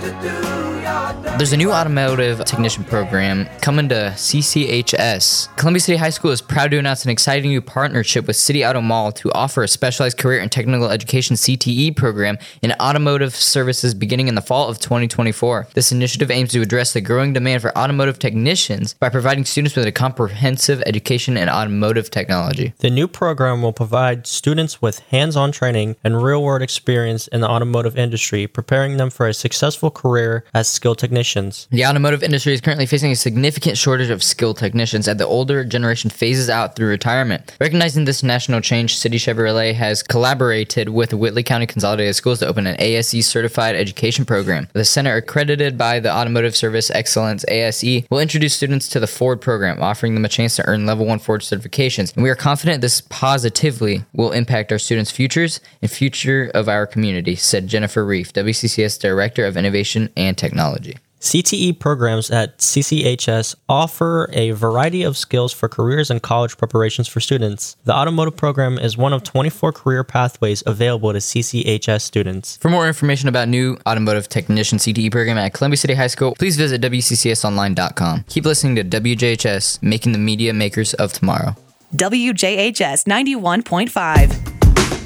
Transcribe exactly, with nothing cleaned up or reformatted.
There's a new automotive technician program coming to C C H S. Columbia City High School is proud to announce an exciting new partnership with City Auto Mall to offer a specialized career and technical education C T E program in automotive services beginning in the fall of twenty twenty-four. This initiative aims to address the growing demand for automotive technicians by providing students with a comprehensive education in automotive technology. The new program will provide students with hands-on training and real-world experience in the automotive industry, preparing them for a successful career as skilled technicians. The automotive industry is currently facing a significant shortage of skilled technicians as the older generation phases out through retirement. Recognizing this national change, City Chevrolet has collaborated with Whitley County Consolidated Schools to open an A S E certified education program. The center, accredited by the Automotive Service Excellence A S E, will introduce students to the Ford program, offering them a chance to earn level one Ford certifications. And we are confident this positively will impact our students' futures and future of our community, said Jennifer Reef, W C C S Director of Innovation and Technology. C T E programs at C C H S offer a variety of skills for careers and college preparations for students. The automotive program is one of twenty-four career pathways available to C C H S students. For more information about new automotive technician C T E program at Columbia City High School, please visit W C C S online dot com. Keep listening to W J H S, making the media makers of tomorrow. W J H S ninety-one point five.